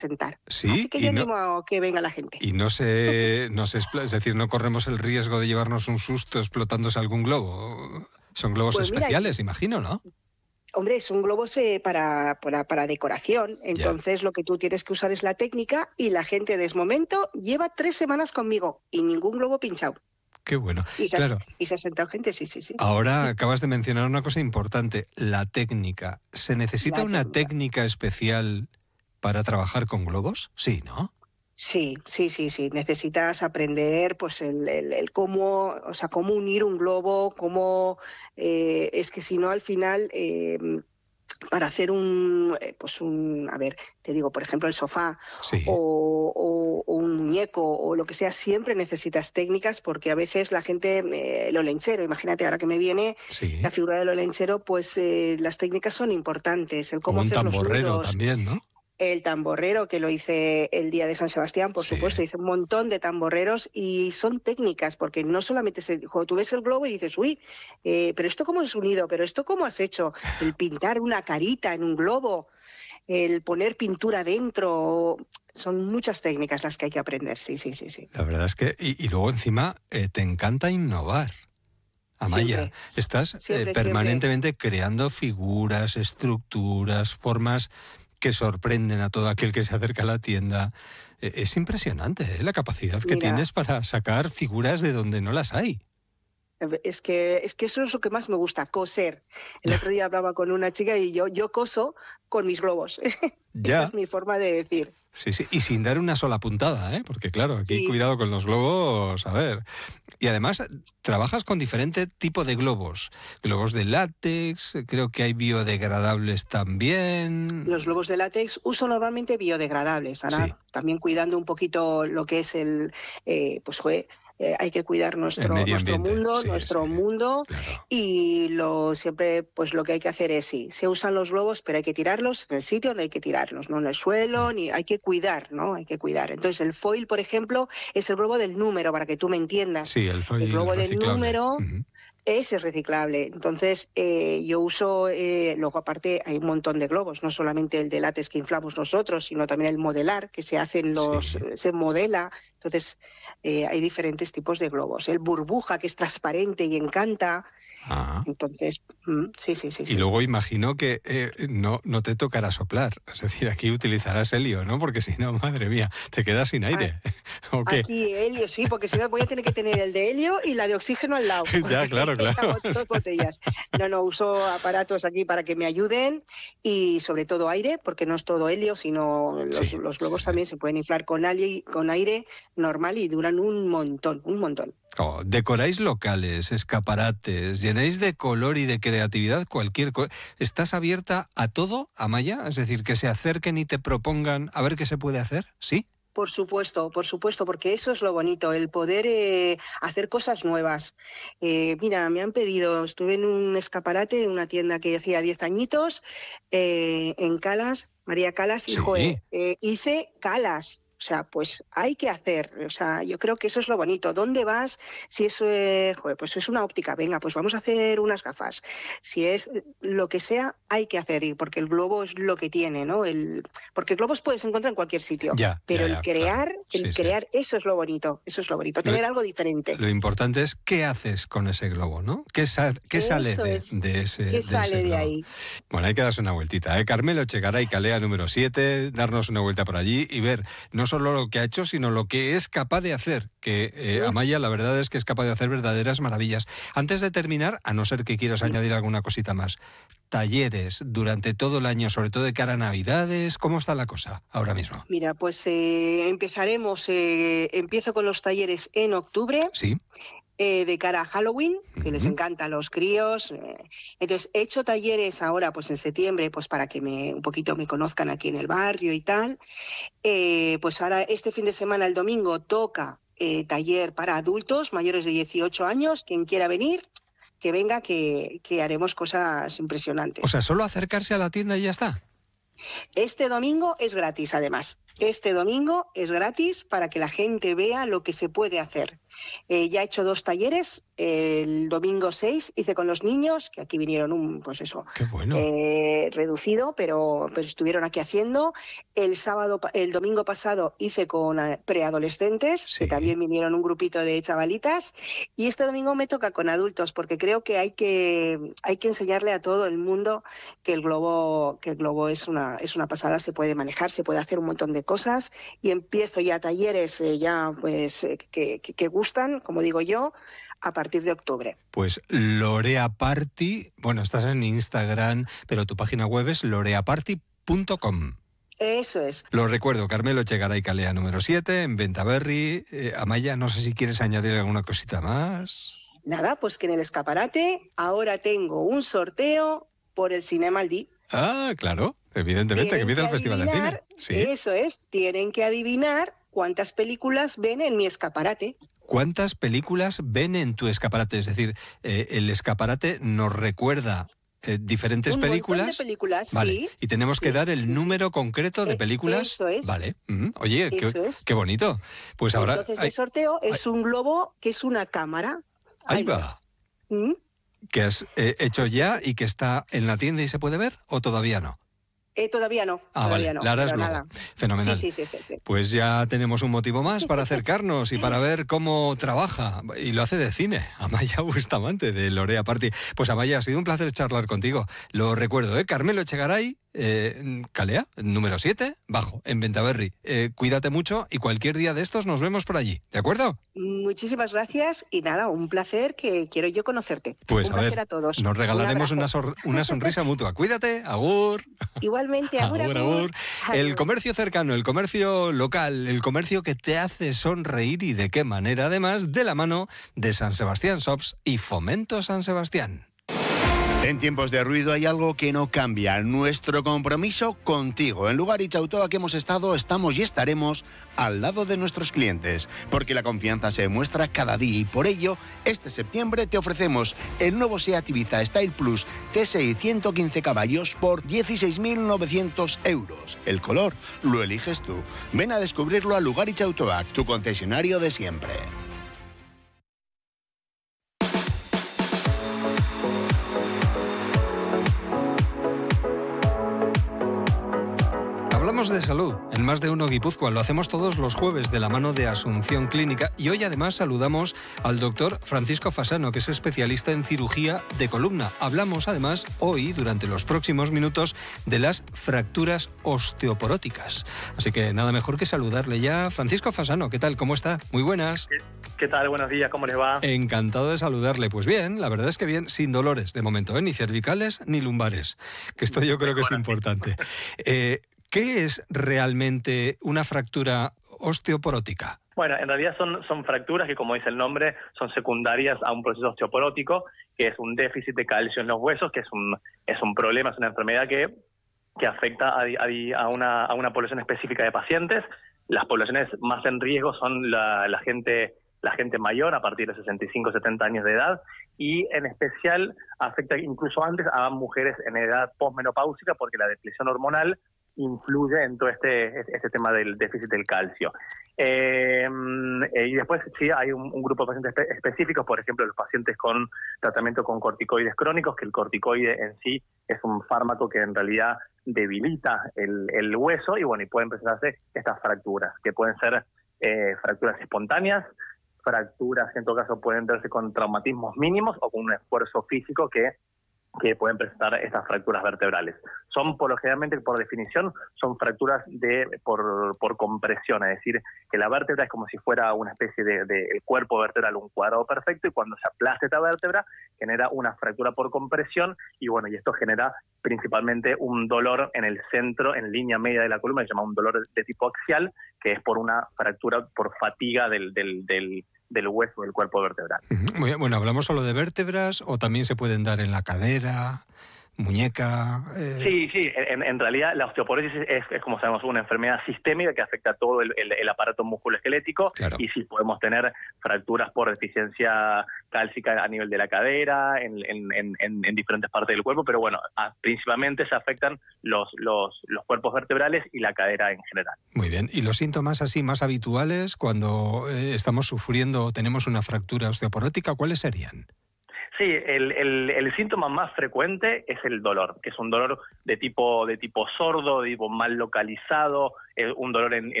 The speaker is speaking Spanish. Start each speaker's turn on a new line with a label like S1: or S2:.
S1: sentar.
S2: Sí,
S1: así que yo animo a que venga la gente.
S2: Y es decir, no corremos el riesgo de llevarnos un susto explotándose algún globo. Son globos especiales, imagino, ¿no?
S1: Hombre, son globos para decoración, entonces lo que tú tienes que usar es la técnica y la gente desde momento lleva 3 semanas conmigo y ningún globo pinchado.
S2: Qué bueno.
S1: Y se ha sentado gente, sí.
S2: Ahora acabas de mencionar una cosa importante, la técnica. ¿Se necesita una técnica especial para trabajar con globos? Sí, ¿no?
S1: Sí. Necesitas aprender pues el cómo, o sea, cómo unir un globo, cómo es que si no al final para hacer a ver, te digo, por ejemplo, el sofá o un muñeco o lo que sea, siempre necesitas técnicas porque a veces la gente, el olenchero, imagínate ahora que me viene la figura del olenchero, pues las técnicas son importantes, el cómo hacer los nudos. Un tamborrero
S2: también, ¿no?
S1: El tamborrero, que lo hice el día de San Sebastián, por supuesto, hice un montón de tamborreros y son técnicas, porque no solamente cuando tú ves el globo y dices, uy, pero esto cómo es unido, pero esto cómo has hecho, el pintar una carita en un globo, el poner pintura dentro, son muchas técnicas las que hay que aprender, sí.
S2: La verdad es que, y luego encima te encanta innovar. Amaya, estás permanentemente creando figuras, estructuras, formas que sorprenden a todo aquel que se acerca a la tienda. Es impresionante, la capacidad que tienes para sacar figuras de donde no las hay.
S1: Es que eso es lo que más me gusta, coser. El otro día hablaba con una chica y yo coso con mis globos. Esa es mi forma de decir.
S2: Sí, y sin dar una sola puntada, porque claro, aquí cuidado con los globos, a ver. Y además trabajas con diferente tipo de globos. Globos de látex, creo que hay biodegradables también.
S1: Los globos de látex uso normalmente biodegradables, ahora también cuidando un poquito lo que es hay que cuidar nuestro mundo,
S2: claro.
S1: Y siempre pues lo que hay que hacer es se usan los globos, pero hay que tirarlos en el sitio donde hay que tirarlos, no en el suelo, ni hay que cuidar, ¿no? Hay que cuidar. Entonces el foil, por ejemplo, es el globo del número, para que tú me entiendas.
S2: Sí, el foil
S1: globo
S2: del
S1: número. Ese es reciclable. Entonces, yo uso, luego aparte hay un montón de globos, no solamente el de látex que inflamos nosotros, sino también el modelar, que se hacen se modela. Entonces, hay diferentes tipos de globos. El burbuja, que es transparente y encanta. Entonces, sí.
S2: Y luego imagino que no te tocará soplar. Es decir, aquí utilizarás helio, ¿no? Porque si no, madre mía, te quedas sin aire. ¿O qué?
S1: Aquí helio, sí, porque si no voy a tener que tener el de helio y la de oxígeno al lado.
S2: Ya, claro.
S1: Dos botellas. No, uso aparatos aquí para que me ayuden y sobre todo aire, porque no es todo helio, sino los globos también se pueden inflar con aire normal y duran un montón.
S2: Decoráis locales, escaparates, llenáis de color y de creatividad cualquier cosa. ¿Estás abierta a todo, Amaya? Es decir, que se acerquen y te propongan a ver qué se puede hacer, ¿sí?
S1: Por supuesto, porque eso es lo bonito, el poder hacer cosas nuevas. Mira, me han pedido, estuve en un escaparate de una tienda que hacía 10 añitos, en Calas, María Calas, y hice calas. O sea, pues hay que hacer, o sea, yo creo que eso es lo bonito. ¿Dónde vas? Si eso pues es una óptica, venga, pues vamos a hacer unas gafas. Si es lo que sea, hay que hacer, porque el globo es lo que tiene, ¿no? Porque globos puedes encontrar en cualquier sitio, pero el crear, eso es lo bonito, tener algo diferente.
S2: Lo importante es qué haces con ese globo, ¿no? ¿Qué sale de ese
S1: ¿Qué sale de ahí?
S2: Bueno, hay que darse una vueltita, Carmelo Echegaray, Calea número 7, darnos una vuelta por allí y ver no solo lo que ha hecho, sino lo que es capaz de hacer, que Amaya, la verdad es que es capaz de hacer verdaderas maravillas. Antes de terminar, a no ser que quieras añadir alguna cosita más, talleres durante todo el año, sobre todo de cara a Navidades, ¿cómo está la cosa ahora mismo?
S1: Mira, pues empiezo con los talleres en octubre.
S2: Sí.
S1: De cara a Halloween, que les encanta a los críos. Entonces, he hecho talleres ahora, pues en septiembre, pues para que un poquito me conozcan aquí en el barrio y tal. Pues ahora, este fin de semana, el domingo, toca taller para adultos mayores de 18 años. Quien quiera venir, que venga, que haremos cosas impresionantes.
S2: O sea, solo acercarse a la tienda y ya está.
S1: Este domingo es gratis, además. Este domingo es gratis para que la gente vea lo que se puede hacer. Ya he hecho 2 talleres. El domingo 6 hice con los niños, que aquí vinieron
S2: Qué bueno.
S1: Reducido, pero estuvieron aquí haciendo. El domingo pasado hice con preadolescentes,
S2: Sí.
S1: que también vinieron un grupito de chavalitas. Y este domingo me toca con adultos, porque creo que hay que enseñarle a todo el mundo que el globo es una pasada, se puede manejar, se puede hacer un montón de cosas. Y empiezo ya talleres que gustan, como digo yo, a partir de octubre.
S2: Pues Lorea Party, bueno, estás en Instagram, pero tu página web es loreaparty.com.
S1: Eso es.
S2: Lo recuerdo, Carmelo Echegaray Calea número 7, en Bentaberri. Amaya, no sé si quieres añadir alguna cosita más.
S1: Nada, pues que en el escaparate ahora tengo un sorteo por el Cinema al Dí.
S2: Ah, claro, evidentemente, que empieza el Festival de Cine. Sí.
S1: Eso es, tienen que adivinar cuántas películas ven en mi escaparate.
S2: ¿Cuántas películas ven en tu escaparate? Es decir, el escaparate nos recuerda diferentes películas.
S1: Un montón de películas,
S2: vale.
S1: sí.
S2: Y tenemos que dar el número concreto de películas.
S1: Eso es.
S2: Vale. Oye, qué bonito. Pues ahora.
S1: Entonces el sorteo es un globo que es una cámara.
S2: Ahí va. ¿Que has hecho ya y que está en la tienda y se puede ver o todavía no?
S1: Todavía no.
S2: Vale,
S1: no,
S2: la harás luego.
S1: nada.
S2: Fenomenal.
S1: Sí.
S2: Pues ya tenemos un motivo más para acercarnos y para ver cómo trabaja. Y lo hace de cine. Amaya Bustamante, de Lorea Party. Pues Amaya, ha sido un placer charlar contigo. Lo recuerdo, Carmelo Echegaray, Calea, número 7, bajo, en Bentaberri. Cuídate mucho y cualquier día de estos nos vemos por allí. ¿De acuerdo?
S1: Muchísimas gracias y nada, un placer, que quiero yo conocerte.
S2: Pues
S1: un placer a todos.
S2: Nos regalaremos una sonrisa mutua. Cuídate, agur.
S1: Igualmente, agur.
S2: El comercio cercano, el comercio local, el comercio que te hace sonreír y de qué manera, además, de la mano de San Sebastián Shops y Fomento San Sebastián.
S3: En tiempos de ruido hay algo que no cambia, nuestro compromiso contigo. En Lugaritz Autoa que hemos estado, estamos y estaremos al lado de nuestros clientes, porque la confianza se demuestra cada día y por ello, este septiembre te ofrecemos el nuevo SEAT Ibiza Style Plus TSI 115 caballos por 16.900 euros. El color lo eliges tú. Ven a descubrirlo a Lugaritz Autoa, tu concesionario de siempre.
S2: Hablamos de salud en Más de Uno Guipúzcoa. Lo hacemos todos los jueves de la mano de Asunción Clínica y hoy además saludamos al doctor Francisco Fasano, que es especialista en cirugía de columna. Hablamos además hoy, durante los próximos minutos, de las fracturas osteoporóticas. Así que nada mejor que saludarle ya. Francisco Fasano, ¿qué tal? ¿Cómo está? Muy buenas.
S4: ¿Qué tal? Buenos días, ¿cómo les va?
S2: Encantado de saludarle. Pues bien, la verdad es que bien, sin dolores de momento, ni cervicales ni lumbares, que esto yo creo que es importante. ¿Qué es realmente una fractura osteoporótica?
S4: Bueno, en realidad son fracturas que, como dice el nombre, son secundarias a un proceso osteoporótico, que es un déficit de calcio en los huesos, que es un problema, es una enfermedad que afecta a una población específica de pacientes. Las poblaciones más en riesgo son la gente mayor, a partir de 65, 70 años de edad, y en especial afecta incluso antes a mujeres en edad posmenopáusica, porque la depresión hormonal influye en todo este tema del déficit del calcio. Y después sí hay un grupo de pacientes específicos, por ejemplo los pacientes con tratamiento con corticoides crónicos, que el corticoide en sí es un fármaco que en realidad debilita el hueso y pueden presentarse estas fracturas, que pueden ser fracturas espontáneas, fracturas que en todo caso pueden verse con traumatismos mínimos o con un esfuerzo físico que pueden presentar estas fracturas vertebrales. Son, generalmente, por definición, son fracturas por compresión, es decir, que la vértebra es como si fuera una especie de el cuerpo vertebral, un cuadrado perfecto, y cuando se aplasta esta vértebra genera una fractura por compresión, y esto genera principalmente un dolor en el centro, en línea media de la columna, que se llama un dolor de tipo axial, que es por una fractura por fatiga del hueso del cuerpo vertebral.
S2: Muy bien. Bueno, ¿hablamos solo de vértebras o también se pueden dar en la cadera? muñeca.
S4: Sí, en realidad la osteoporosis es, como sabemos, una enfermedad sistémica que afecta a todo el aparato musculoesquelético.
S2: Claro.
S4: Y sí podemos tener fracturas por deficiencia cálcica a nivel de la cadera, en diferentes partes del cuerpo, pero bueno, principalmente se afectan los cuerpos vertebrales y la cadera en general.
S2: Muy bien. ¿Y los síntomas así más habituales cuando estamos sufriendo o tenemos una fractura osteoporótica, cuáles serían?
S4: Sí, el síntoma más frecuente es el dolor, que es un dolor de tipo sordo, de tipo mal localizado, un dolor en